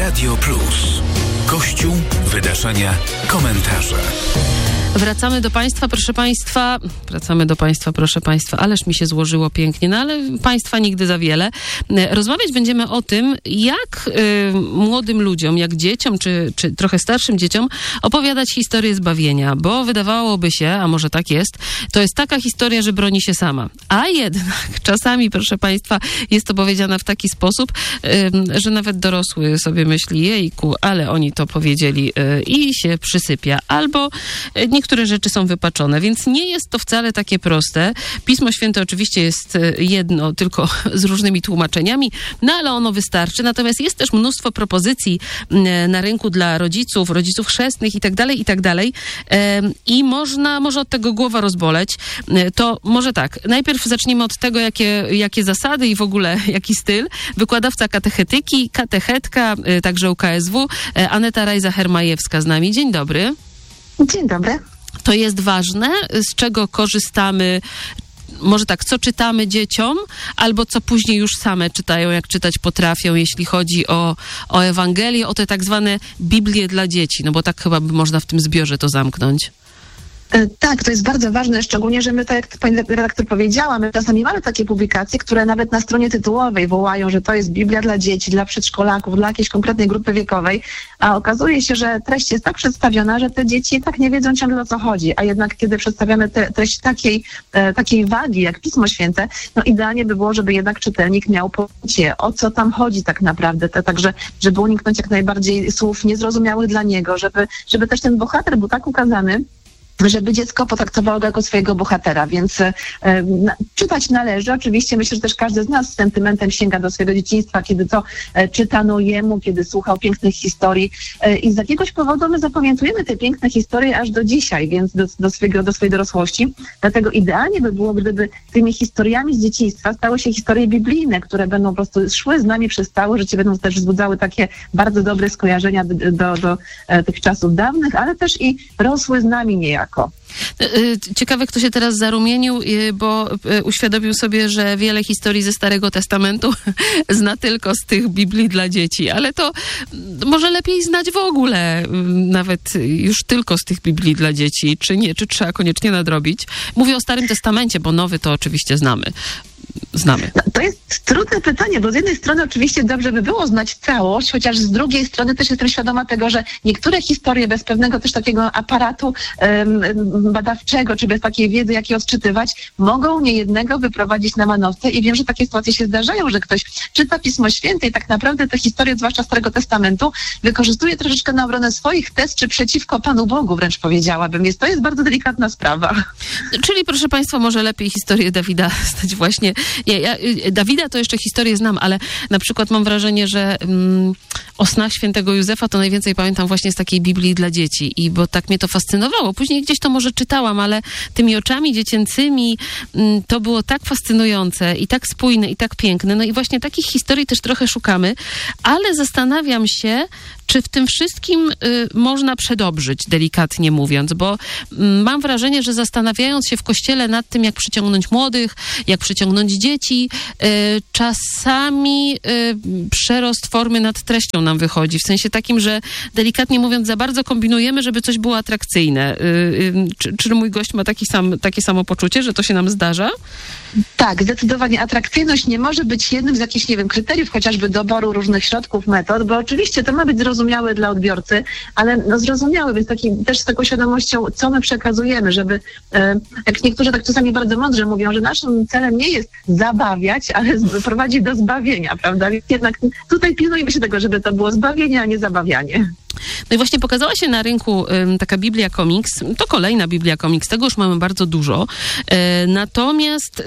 Radio Plus. Kościół, wydarzenia, komentarze. Wracamy do Państwa, proszę Państwa, ależ mi się złożyło pięknie, no ale Państwa nigdy za wiele. Rozmawiać będziemy o tym, jak młodym ludziom, jak dzieciom, czy trochę starszym dzieciom opowiadać historię zbawienia, bo wydawałoby się, a może tak jest, to jest taka historia, że broni się sama. A jednak czasami, proszę Państwa, jest opowiedziana w taki sposób, że nawet dorosły sobie myśli, jejku, ale oni to powiedzieli i się przysypia. Albo niektóre rzeczy są wypaczone, więc nie jest to wcale takie proste. Pismo Święte oczywiście jest jedno, tylko z różnymi tłumaczeniami, no ale ono wystarczy. Natomiast jest też mnóstwo propozycji na rynku dla rodziców chrzestnych i tak dalej. I może od tego głowa rozboleć. To może tak, najpierw zaczniemy od tego, jakie zasady i w ogóle jaki styl. Wykładowca katechetyki, katechetka, także UKSW, Aneta Rajza-Hermajewska z nami. Dzień dobry. Dzień dobry. To jest ważne, z czego korzystamy, może tak, co czytamy dzieciom, albo co później już same czytają, jak czytać potrafią, jeśli chodzi o Ewangelię, o te tak zwane Biblie dla dzieci, no bo tak chyba by można w tym zbiorze to zamknąć. Tak, to jest bardzo ważne, szczególnie, że my, tak jak pani redaktor powiedziała, my czasami mamy takie publikacje, które nawet na stronie tytułowej wołają, że to jest Biblia dla dzieci, dla przedszkolaków, dla jakiejś konkretnej grupy wiekowej, a okazuje się, że treść jest tak przedstawiona, że te dzieci tak nie wiedzą ciągle, o co chodzi, a jednak kiedy przedstawiamy treść takiej wagi, jak Pismo Święte, no idealnie by było, żeby jednak czytelnik miał poczucie, o co tam chodzi tak naprawdę, także żeby uniknąć jak najbardziej słów niezrozumiałych dla niego, żeby też ten bohater był tak ukazany, żeby dziecko potraktowało go jako swojego bohatera, więc czytać należy. Oczywiście myślę, że też każdy z nas z sentymentem sięga do swojego dzieciństwa, kiedy to czytano jemu, kiedy słuchał pięknych historii i z jakiegoś powodu my zapamiętujemy te piękne historie aż do dzisiaj, więc do swojej dorosłości. Dlatego idealnie by było, gdyby tymi historiami z dzieciństwa stały się historie biblijne, które będą po prostu szły z nami przez całe życie, będą też wzbudzały takie bardzo dobre skojarzenia do tych czasów dawnych, ale też i rosły z nami niejako. Ciekawe, kto się teraz zarumienił, bo uświadomił sobie, że wiele historii ze Starego Testamentu zna tylko z tych Biblii dla dzieci, ale to może lepiej znać w ogóle, nawet już tylko z tych Biblii dla dzieci, czy nie, czy trzeba koniecznie nadrobić. Mówię o Starym Testamencie, bo Nowy to oczywiście znamy. No, to jest trudne pytanie, bo z jednej strony oczywiście dobrze by było znać całość, chociaż z drugiej strony też jestem świadoma tego, że niektóre historie bez pewnego też takiego aparatu badawczego, czy bez takiej wiedzy, jak je odczytywać, mogą niejednego wyprowadzić na manowce i wiem, że takie sytuacje się zdarzają, że ktoś czyta Pismo Święte i tak naprawdę te historie, zwłaszcza Starego Testamentu, wykorzystuje troszeczkę na obronę swoich tez, czy przeciwko Panu Bogu, wręcz powiedziałabym. To jest bardzo delikatna sprawa. Czyli, proszę Państwa, może lepiej historię Dawida znać właśnie. Ja Dawida to jeszcze historię znam, ale na przykład mam wrażenie, że o snach świętego Józefa to najwięcej pamiętam właśnie z takiej Biblii dla dzieci i bo tak mnie to fascynowało. Później gdzieś to może czytałam, ale tymi oczami dziecięcymi to było tak fascynujące i tak spójne i tak piękne. No i właśnie takich historii też trochę szukamy, ale zastanawiam się, czy w tym wszystkim można przedobrzyć, delikatnie mówiąc, bo mam wrażenie, że zastanawiając się w Kościele nad tym, jak przyciągnąć młodych, jak przyciągnąć dzieci, czasami przerost formy nad treścią nam wychodzi. W sensie takim, że delikatnie mówiąc, za bardzo kombinujemy, żeby coś było atrakcyjne. Czy mój gość ma takie samo poczucie, że to się nam zdarza? Tak, zdecydowanie atrakcyjność nie może być jednym z jakichś, kryteriów chociażby doboru różnych środków, metod, bo oczywiście to ma być zrozumiałe dla odbiorcy, ale zrozumiałe, więc też z taką świadomością, co my przekazujemy, żeby, jak niektórzy tak czasami bardzo mądrze mówią, że naszym celem nie jest zabawiać, ale prowadzić do zbawienia, prawda? Więc jednak tutaj pilnujmy się tego, żeby to było zbawienie, a nie zabawianie. No i właśnie pokazała się na rynku taka Biblia Komiks. To kolejna Biblia Komiks. Tego już mamy bardzo dużo. Natomiast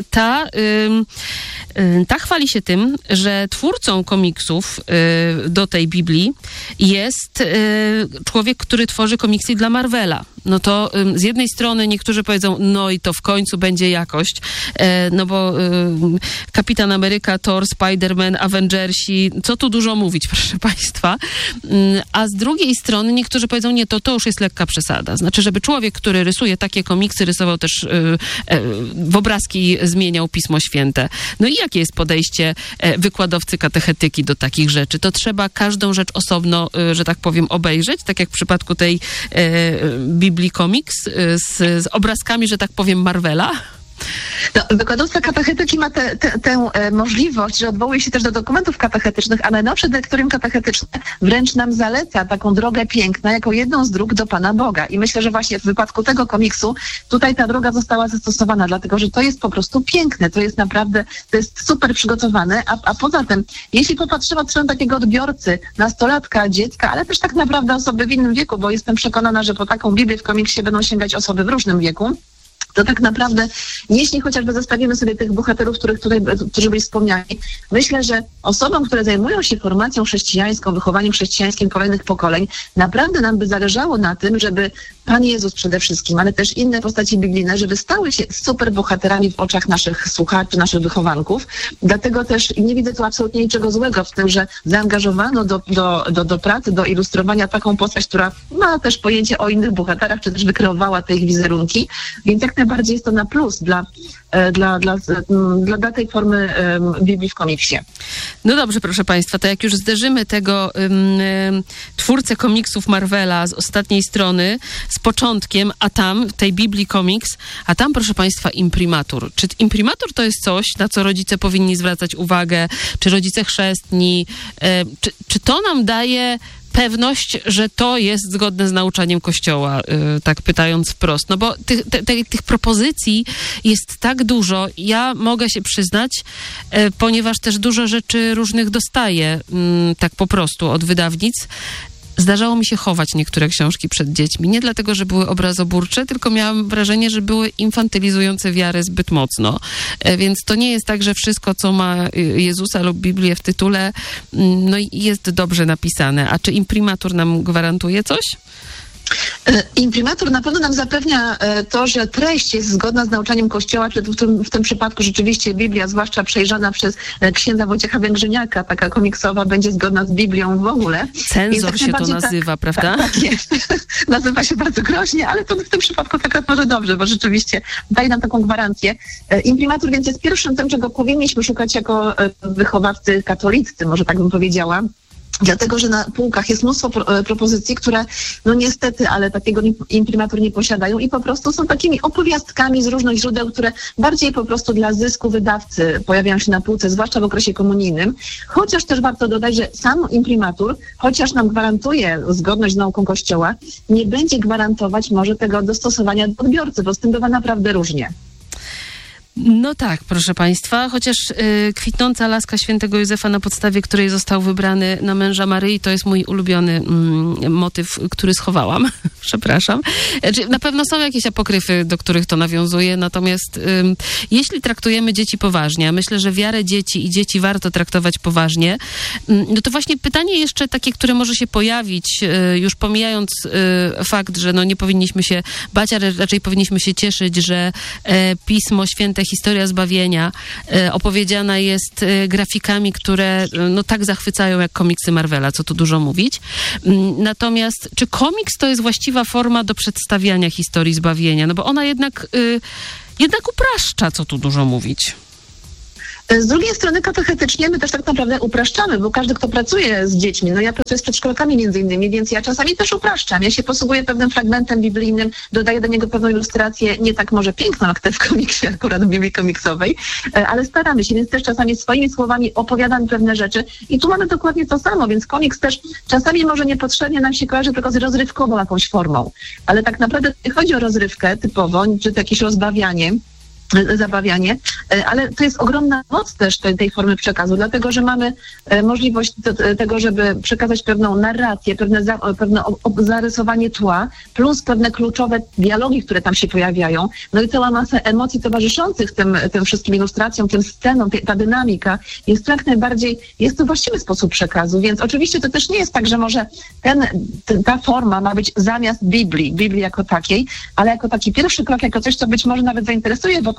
ta chwali się tym, że twórcą komiksów do tej Biblii jest człowiek, który tworzy komiksy dla Marvela. No to z jednej strony niektórzy powiedzą, no i to w końcu będzie jakość, no bo Kapitan Ameryka, Thor, Spider-Man, Avengersi, co tu dużo mówić, proszę Państwa. A z drugiej drugiej strony niektórzy powiedzą, nie, to już jest lekka przesada. Znaczy, żeby człowiek, który rysuje takie komiksy, rysował też w obrazki zmieniał Pismo Święte. No i jakie jest podejście wykładowcy katechetyki do takich rzeczy? To trzeba każdą rzecz osobno, że tak powiem, obejrzeć, tak jak w przypadku tej Biblii Komiks z obrazkami, że tak powiem, Marvela? No, wykładowca katechetyki ma tę możliwość, że odwołuje się też do dokumentów katechetycznych, a najnowsze dyrektorium katechetyczne wręcz nam zaleca taką drogę piękna jako jedną z dróg do Pana Boga. I myślę, że właśnie w wypadku tego komiksu tutaj ta droga została zastosowana, dlatego że to jest po prostu piękne, to jest naprawdę, to jest super przygotowane, a poza tym, jeśli popatrzymy od strony takiego odbiorcy, nastolatka, dziecka, ale też tak naprawdę osoby w innym wieku, bo jestem przekonana, że po taką Biblię w komiksie będą sięgać osoby w różnym wieku, to tak naprawdę, jeśli chociażby zestawimy sobie tych bohaterów, którzy byli wspomniani, myślę, że osobom, które zajmują się formacją chrześcijańską, wychowaniem chrześcijańskim kolejnych pokoleń, naprawdę nam by zależało na tym, żeby Pan Jezus przede wszystkim, ale też inne postaci biblijne, żeby stały się super bohaterami w oczach naszych słuchaczy, naszych wychowanków. Dlatego też nie widzę tu absolutnie niczego złego w tym, że zaangażowano do pracy, do ilustrowania taką postać, która ma też pojęcie o innych bohaterach, czy też wykreowała te ich wizerunki. Więc jak najbardziej jest to na plus dla tej formy Biblii w komiksie. No dobrze, proszę Państwa, to jak już zderzymy tego twórcę komiksów Marvela z ostatniej strony, z początkiem, a tam, w tej Biblii komiks, a tam, proszę Państwa, imprimatur. Czy imprimatur to jest coś, na co rodzice powinni zwracać uwagę? Czy rodzice chrzestni? Czy to nam daje pewność, że to jest zgodne z nauczaniem Kościoła, tak pytając wprost. No bo tych propozycji jest tak dużo. Ja mogę się przyznać, ponieważ też dużo rzeczy różnych dostaję tak po prostu od wydawnic. Zdarzało mi się chować niektóre książki przed dziećmi. Nie dlatego, że były obrazoburcze, tylko miałam wrażenie, że były infantylizujące wiarę zbyt mocno. Więc to nie jest tak, że wszystko, co ma Jezusa lub Biblię w tytule, no jest dobrze napisane. A czy imprimatur nam gwarantuje coś? Imprimatur na pewno nam zapewnia to, że treść jest zgodna z nauczaniem Kościoła, czy w tym przypadku rzeczywiście Biblia, zwłaszcza przejrzana przez księdza Wojciecha Węgrzyniaka, taka komiksowa, będzie zgodna z Biblią w ogóle. Cenzor się to nazywa, prawda? Tak jest. Nazywa się bardzo groźnie, ale to w tym przypadku tak może dobrze, bo rzeczywiście daje nam taką gwarancję. Imprimatur więc jest pierwszym tym, czego powinniśmy szukać jako wychowawcy katoliccy, może tak bym powiedziała. Dlatego, że na półkach jest mnóstwo propozycji, które no niestety, ale takiego imprimatur nie posiadają i po prostu są takimi opowiastkami z różnych źródeł, które bardziej po prostu dla zysku wydawcy pojawiają się na półce, zwłaszcza w okresie komunijnym. Chociaż też warto dodać, że sam imprimatur, chociaż nam gwarantuje zgodność z nauką Kościoła, nie będzie gwarantować może tego dostosowania do odbiorcy, bo z tym bywa naprawdę różnie. No tak, proszę Państwa, chociaż kwitnąca laska świętego Józefa, na podstawie której został wybrany na męża Maryi, to jest mój ulubiony motyw, który schowałam. Przepraszam. Na pewno są jakieś apokryfy, do których to nawiązuje, natomiast jeśli traktujemy dzieci poważnie, a myślę, że wiarę dzieci i dzieci warto traktować poważnie, no to właśnie pytanie jeszcze takie, które może się pojawić, już pomijając fakt, że no nie powinniśmy się bać, ale raczej powinniśmy się cieszyć, że Pismo Święte, historia zbawienia opowiedziana jest grafikami, które no tak zachwycają jak komiksy Marvela, co tu dużo mówić. Natomiast czy komiks to jest właściwa forma do przedstawiania historii zbawienia? No bo ona jednak upraszcza, co tu dużo mówić. Z drugiej strony katechetycznie my też tak naprawdę upraszczamy, bo każdy, kto pracuje z dziećmi, no ja pracuję z przedszkolakami między innymi, więc ja czasami też upraszczam. Ja się posługuję pewnym fragmentem biblijnym, dodaję do niego pewną ilustrację, nie tak może piękną jak te w komiksie, akurat w Biblii komiksowej, ale staramy się, więc też czasami swoimi słowami opowiadam pewne rzeczy i tu mamy dokładnie to samo, więc komiks też czasami może niepotrzebnie nam się kojarzy tylko z rozrywkową jakąś formą, ale tak naprawdę nie chodzi o rozrywkę typową, czy to jakieś rozbawianie, zabawianie, ale to jest ogromna moc też tej formy przekazu, dlatego że mamy możliwość tego, żeby przekazać pewną narrację, pewne zarysowanie tła, plus pewne kluczowe dialogi, które tam się pojawiają, no i cała masa emocji towarzyszących tym wszystkim ilustracjom, tym scenom, ta dynamika jest jak najbardziej, jest to właściwy sposób przekazu, więc oczywiście to też nie jest tak, że może ta forma ma być zamiast Biblii jako takiej, ale jako taki pierwszy krok, jako coś, co być może nawet zainteresuje, bo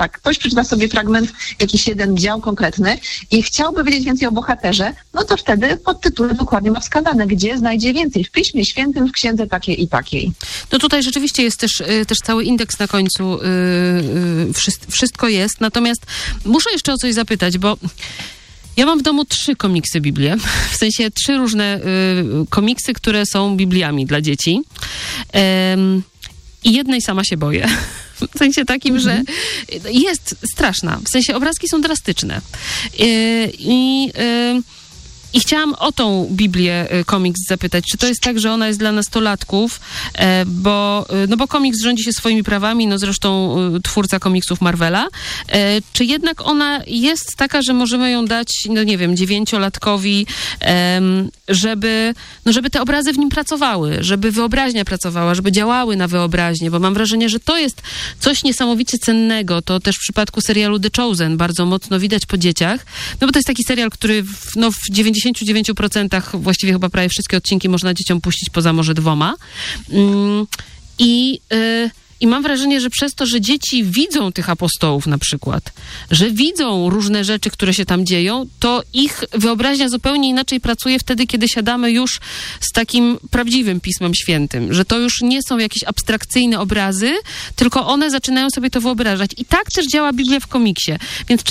tak, ktoś przeczyta sobie fragment, jakiś jeden dział konkretny i chciałby wiedzieć więcej o bohaterze, no to wtedy podtytuły dokładnie ma wskazane, gdzie znajdzie więcej w Piśmie Świętym, w księdze takiej i takiej. No tutaj rzeczywiście jest też cały indeks na końcu, wszystko jest, natomiast muszę jeszcze o coś zapytać, bo ja mam w domu 3 komiksy Biblię, w sensie 3 różne komiksy, które są Bibliami dla dzieci. I jednej sama się boję. W sensie takim, że jest straszna. W sensie obrazki są drastyczne. I chciałam o tą Biblię komiks zapytać, czy to jest tak, że ona jest dla nastolatków, bo komiks rządzi się swoimi prawami, no zresztą twórca komiksów Marvela, czy jednak ona jest taka, że możemy ją dać, no nie wiem, 9-latkowi, żeby te obrazy w nim pracowały, żeby wyobraźnia pracowała, żeby działały na wyobraźnię, bo mam wrażenie, że to jest coś niesamowicie cennego. To też w przypadku serialu The Chosen bardzo mocno widać po dzieciach, no bo to jest taki serial, który w 99% właściwie chyba prawie wszystkie odcinki można dzieciom puścić poza może 2. I mam wrażenie, że przez to, że dzieci widzą tych apostołów na przykład, że widzą różne rzeczy, które się tam dzieją, to ich wyobraźnia zupełnie inaczej pracuje wtedy, kiedy siadamy już z takim prawdziwym Pismem Świętym, że to już nie są jakieś abstrakcyjne obrazy, tylko one zaczynają sobie to wyobrażać. I tak też działa Biblia w komiksie. Więc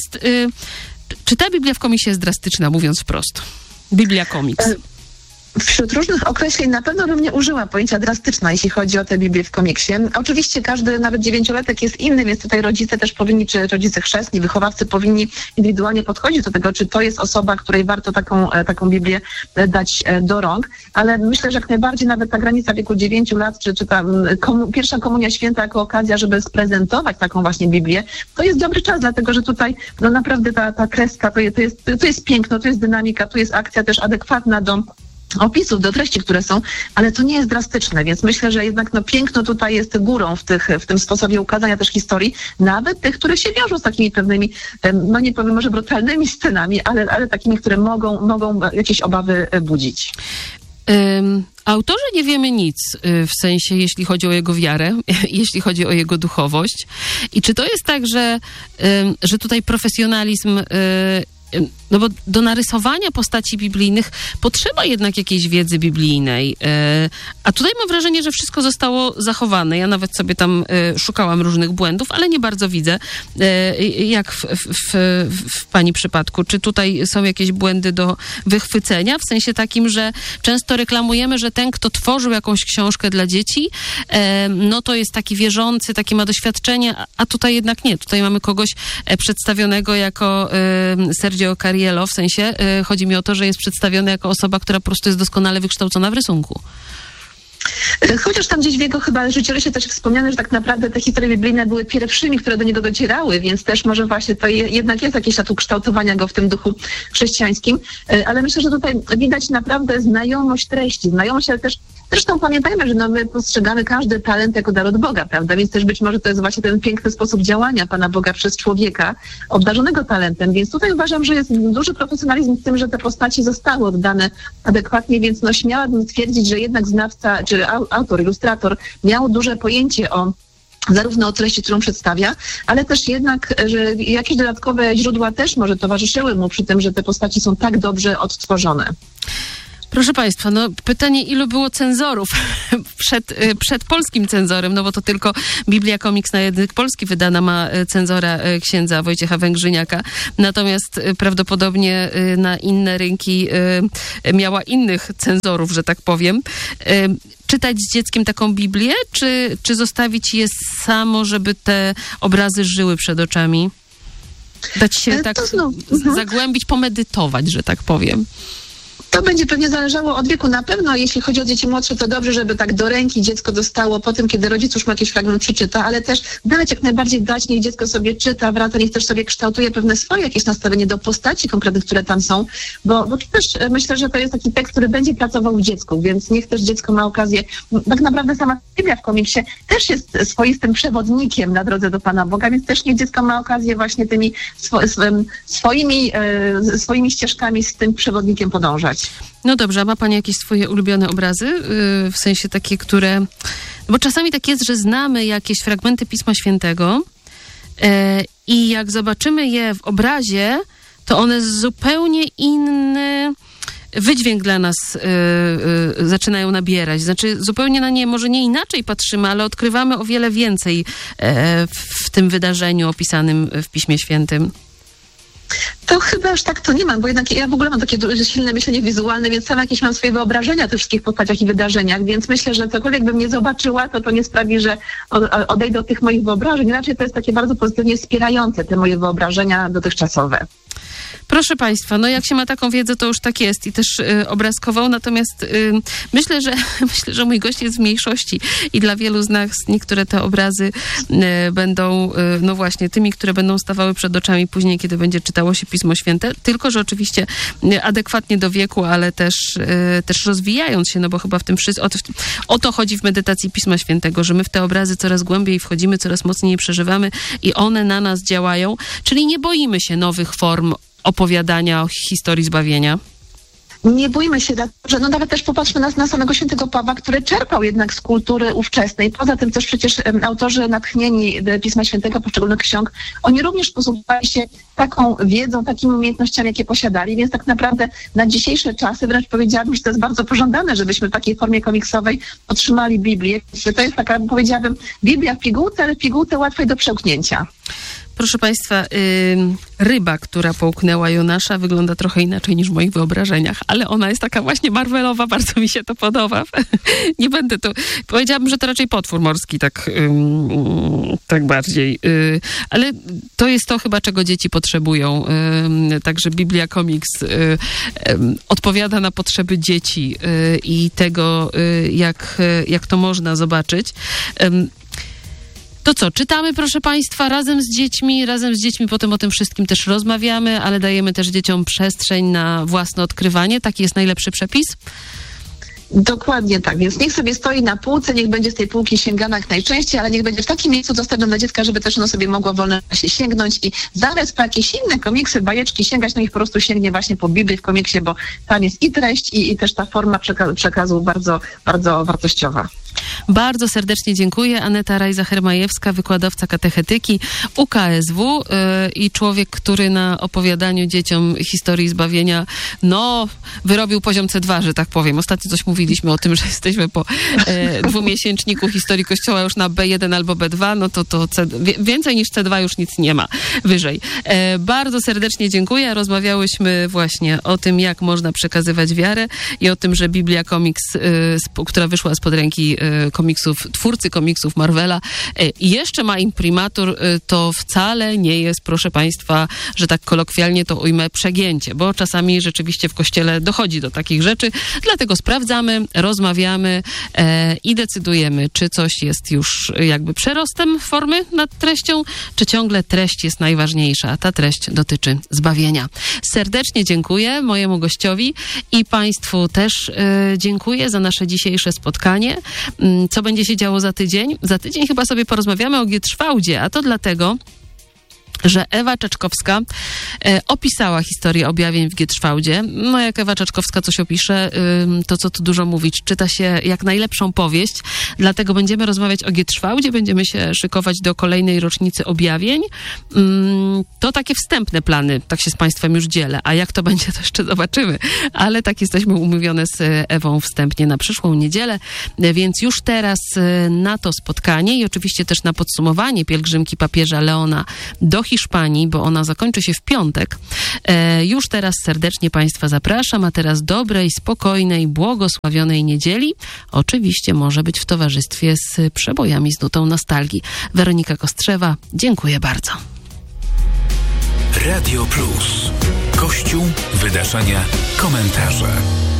czy ta Biblia w komiksie jest drastyczna, mówiąc wprost? Biblia komiks. Wśród różnych określeń na pewno bym nie użyła pojęcia drastyczna, jeśli chodzi o tę Biblię w komiksie. Oczywiście każdy, nawet 9-latek jest inny, więc tutaj rodzice też powinni, czy rodzice chrzestni, wychowawcy powinni indywidualnie podchodzić do tego, czy to jest osoba, której warto taką Biblię dać do rąk. Ale myślę, że jak najbardziej nawet ta granica wieku 9 lat, czy ta pierwsza komunia święta jako okazja, żeby sprezentować taką właśnie Biblię, to jest dobry czas, dlatego że tutaj no naprawdę ta kreska, to jest piękno, to jest dynamika, to jest akcja też adekwatna do opisów, do treści, które są, ale to nie jest drastyczne, więc myślę, że jednak piękno tutaj jest górą w tym sposobie ukazania też historii, nawet tych, które się wiążą z takimi pewnymi, no nie powiem może brutalnymi scenami, ale takimi, które mogą jakieś obawy budzić. Autorze nie wiemy nic, w sensie jeśli chodzi o jego wiarę, jeśli chodzi o jego duchowość. I czy to jest tak, że tutaj profesjonalizm no bo do narysowania postaci biblijnych potrzeba jednak jakiejś wiedzy biblijnej. A tutaj mam wrażenie, że wszystko zostało zachowane. Ja nawet sobie tam szukałam różnych błędów, ale nie bardzo widzę, jak w pani przypadku. Czy tutaj są jakieś błędy do wychwycenia? W sensie takim, że często reklamujemy, że ten, kto tworzył jakąś książkę dla dzieci, no to jest taki wierzący, takie ma doświadczenie, a tutaj jednak nie. Tutaj mamy kogoś przedstawionego jako Sergio Cariello, w sensie chodzi mi o to, że jest przedstawiony jako osoba, która po prostu jest doskonale wykształcona w rysunku. Chociaż tam gdzieś w jego chyba życiorysie też wspomniane, że tak naprawdę te historie biblijne były pierwszymi, które do niego docierały, więc też może właśnie to jednak jest jakiś etap kształtowania go w tym duchu chrześcijańskim, ale myślę, że tutaj widać naprawdę znajomość treści, ale też zresztą pamiętajmy, że my postrzegamy każdy talent jako dar od Boga, prawda? Więc też być może to jest właśnie ten piękny sposób działania Pana Boga przez człowieka obdarzonego talentem. Więc tutaj uważam, że jest duży profesjonalizm w tym, że te postaci zostały oddane adekwatnie, więc śmiałabym twierdzić, że jednak znawca, czy autor, ilustrator miał duże pojęcie zarówno o treści, którą przedstawia, ale też jednak, że jakieś dodatkowe źródła też może towarzyszyły mu przy tym, że te postaci są tak dobrze odtworzone. Proszę Państwa, pytanie, ilu było cenzorów przed polskim cenzorem, no bo to tylko Biblia Komiks na język polski wydana ma cenzora księdza Wojciecha Węgrzyniaka, natomiast prawdopodobnie na inne rynki miała innych cenzorów, że tak powiem. Czytać z dzieckiem taką Biblię, czy zostawić je samo, żeby te obrazy żyły przed oczami? Dać się tak zagłębić, pomedytować, że tak powiem. To będzie pewnie zależało od wieku. Na pewno, jeśli chodzi o dzieci młodsze, to dobrze, żeby tak do ręki dziecko dostało po tym, kiedy rodzic już ma jakiś fragment przeczyta, ale też dać jak najbardziej niech dziecko sobie czyta, wraca, niech też sobie kształtuje pewne swoje jakieś nastawienie do postaci konkretnych, które tam są, bo też myślę, że to jest taki tekst, który będzie pracował w dziecku, więc niech też dziecko ma okazję, tak naprawdę sama Biblia w komiksie też jest swoistym przewodnikiem na drodze do Pana Boga, więc też niech dziecko ma okazję właśnie tymi swoimi ścieżkami z tym przewodnikiem podążać. No dobrze, a ma Pani jakieś swoje ulubione obrazy? W sensie takie, które... Bo czasami tak jest, że znamy jakieś fragmenty Pisma Świętego I jak zobaczymy je w obrazie, to one zupełnie inny wydźwięk dla nas zaczynają nabierać. Znaczy zupełnie na nie może nie inaczej patrzymy, ale odkrywamy o wiele więcej w tym wydarzeniu opisanym w Piśmie Świętym. To chyba aż tak to nie mam, bo jednak ja w ogóle mam takie silne myślenie wizualne, więc sama jakieś mam swoje wyobrażenia o tych wszystkich postaciach i wydarzeniach, więc myślę, że cokolwiek bym nie zobaczyła, to nie sprawi, że odejdę od tych moich wyobrażeń. Raczej to jest takie bardzo pozytywnie wspierające te moje wyobrażenia dotychczasowe. Proszę Państwa, no jak się ma taką wiedzę, to już tak jest i też obrazkową, natomiast myślę, że mój gość jest w mniejszości i dla wielu z nas niektóre te obrazy będą, no właśnie, tymi, które będą stawały przed oczami później, kiedy będzie czytało się Pismo Święte, tylko że oczywiście adekwatnie do wieku, ale też rozwijając się, no bo chyba w tym wszystkim, o to chodzi w medytacji Pisma Świętego, że my w te obrazy coraz głębiej wchodzimy, coraz mocniej je przeżywamy i one na nas działają, czyli nie boimy się nowych form opowiadania o historii zbawienia. Nie bójmy się, że no nawet też popatrzmy na samego świętego Pawła, który czerpał jednak z kultury ówczesnej. Poza tym też przecież autorzy natchnieni Pisma Świętego, poszczególnych ksiąg, oni również posługiwali się taką wiedzą, takimi umiejętnościami, jakie posiadali, więc tak naprawdę na dzisiejsze czasy wręcz powiedziałabym, że to jest bardzo pożądane, żebyśmy w takiej formie komiksowej otrzymali Biblię. To jest taka, powiedziałabym, Biblia w pigułce, ale w pigułce łatwej do przełknięcia. Proszę Państwa, ryba, która połknęła Jonasza, wygląda trochę inaczej niż w moich wyobrażeniach, ale ona jest taka właśnie Marvelowa, bardzo mi się to podoba. Nie będę to... Powiedziałabym, że to raczej potwór morski, tak bardziej. Ale to jest to chyba, czego dzieci potrzebują. Także Biblia Comics odpowiada na potrzeby dzieci i tego, jak to można zobaczyć. To co, czytamy, proszę Państwa, razem z dziećmi potem o tym wszystkim też rozmawiamy, ale dajemy też dzieciom przestrzeń na własne odkrywanie. Taki jest najlepszy przepis? Dokładnie tak, więc niech sobie stoi na półce, niech będzie z tej półki sięgana jak najczęściej, ale niech będzie w takim miejscu dostępnym dla dziecka, żeby też ono sobie mogło w wolnym czasie sięgnąć i zamiast po jakieś inne komiksy, bajeczki sięgać, no niech po prostu sięgnie właśnie po Biblii w komiksie, bo tam jest i treść i też ta forma przekazu bardzo, bardzo wartościowa. Bardzo serdecznie dziękuję. Aneta Rajza-Hermajewska, wykładowca katechetyki UKSW i człowiek, który na opowiadaniu dzieciom historii zbawienia, no, wyrobił poziom C2, że tak powiem. Ostatnio coś mówiliśmy o tym, że jesteśmy po dwumiesięczniku historii Kościoła już na B1 albo B2, no to więcej niż C2 już nic nie ma wyżej. Bardzo serdecznie dziękuję. Rozmawiałyśmy właśnie o tym, jak można przekazywać wiarę i o tym, że Biblia Comics, która wyszła spod ręki twórcy komiksów Marvela, jeszcze ma imprimatur, to wcale nie jest, proszę Państwa, że tak kolokwialnie to ujmę, przegięcie, bo czasami rzeczywiście w Kościele dochodzi do takich rzeczy, dlatego sprawdzamy, rozmawiamy i decydujemy, czy coś jest już jakby przerostem formy nad treścią, czy ciągle treść jest najważniejsza, a ta treść dotyczy zbawienia. Serdecznie dziękuję mojemu gościowi i Państwu też dziękuję za nasze dzisiejsze spotkanie. Co będzie się działo za tydzień? Za tydzień chyba sobie porozmawiamy o Gierszwałdzie, a to dlatego, że Ewa Czaczkowska opisała historię objawień w Gierszwałdzie. No jak Ewa Czaczkowska coś opisze, to co tu dużo mówić, czyta się jak najlepszą powieść, dlatego będziemy rozmawiać o Gierszwałdzie, będziemy się szykować do kolejnej rocznicy objawień. To takie wstępne plany, tak się z Państwem już dzielę, a jak to będzie, to jeszcze zobaczymy, ale tak jesteśmy umówione z Ewą wstępnie na przyszłą niedzielę, więc już teraz na to spotkanie i oczywiście też na podsumowanie pielgrzymki papieża Leona do Hiszpanii, bo ona zakończy się w piątek. Już teraz serdecznie Państwa zapraszam, a teraz dobrej, spokojnej, błogosławionej niedzieli. Oczywiście może być w towarzystwie z przebojami z nutą nostalgii. Weronika Kostrzewa, dziękuję bardzo. Radio Plus. Kościół, wydarzenia, komentarze.